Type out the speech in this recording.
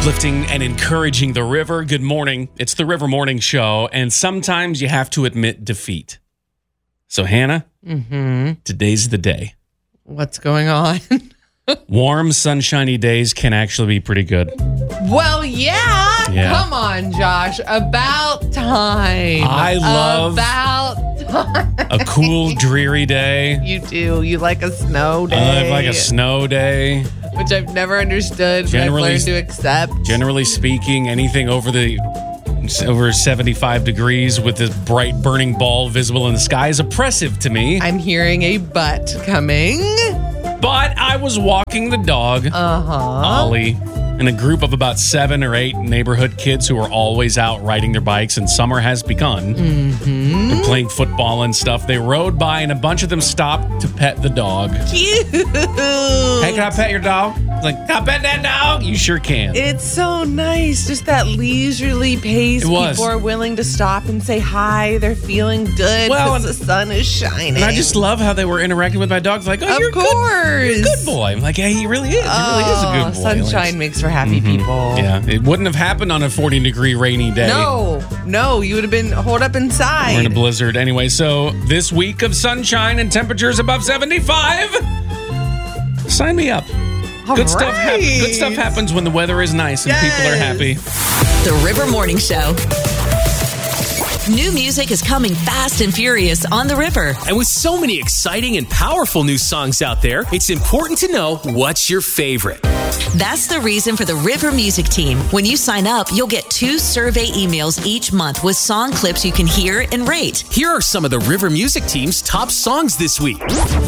Uplifting and encouraging the river. Good morning. It's the River Morning Show, and sometimes you have to admit defeat. So, Hannah, today's the day. What's going on? Warm, sunshiny days can actually be pretty good. Well, yeah. Come on, Josh. About time. I love About time. a cool, dreary day. You do. You like a snow day. I like a snow day. Which I've never understood, but I've learned to accept. Generally speaking, anything over 75 degrees with this bright burning ball visible in the sky is oppressive to me. I'm hearing a but coming. But I was walking the dog, Ollie, in a group of about 7 or 8 neighborhood kids who are always out riding their bikes, and summer has begun. They're playing football and stuff. They rode by, and a bunch of them stopped to pet the dog. Cute. Hey, can I pet your dog? Like, can I pet that dog? You sure can. It's so nice. Just that leisurely pace. It was. People are willing to stop and say hi. They're feeling good because the sun is shining. And I just love how they were interacting with my dogs. Like, oh, you're a good boy. I'm like, yeah, he really is. He really is a good boy. Sunshine makes for happy people. Yeah, it wouldn't have happened on a 40-degree rainy day. No, you would have been holed up inside. We're in a blizzard. Anyway, so this week of sunshine and temperatures above 75, sign me up. Good stuff happens when the weather is nice and people are happy. The River Morning Show. New music is coming fast and furious on the river. And with so many exciting and powerful new songs out there, it's important to know what's your favorite. That's the reason for the River Music Team. When you sign up, you'll get 2 survey emails each month with song clips you can hear and rate. Here are some of the River Music Team's top songs this week.